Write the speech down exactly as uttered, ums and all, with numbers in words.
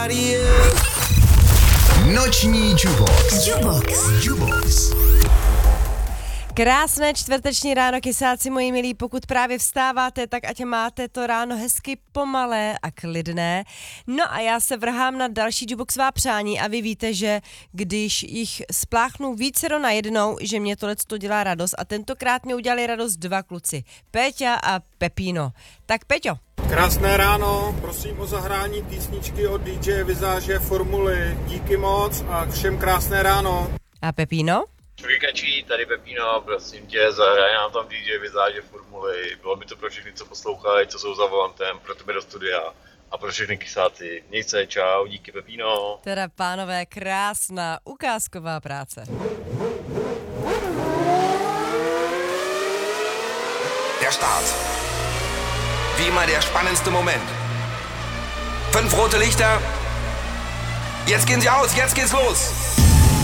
Noční Jubox. Jubox. Jubox. Krásné čtvrteční ráno, kysáci moji milí, pokud právě vstáváte, tak ať máte to ráno hezky pomalé a klidné. No a já se vrhám na další Juboxová přání a vy víte, že když jich spláchnu vícero na jednou, že mě tohleto dělá radost a tentokrát mi udělali radost dva kluci, Péťa a Pepíno. Tak Peťo. Krásné ráno, prosím o zahrání písničky od dý džeje Vizáže Formuly. Díky moc a všem krásné ráno. A Pepíno? Čurikačí, tady Pepíno, prosím tě, zahraj nám tam dý džej Vizáže Formuly. Bylo by to pro všechny, co poslouchají, co jsou za volantem, pro tebe do studia a pro všechny kysáci. Měj se, čau, díky Pepíno. Teda pánové, krásná ukázková práce. Der Start. Wie immer der spannendste Moment. Fünf rote Lichter. Jetzt gehen sie aus, jetzt geht's los.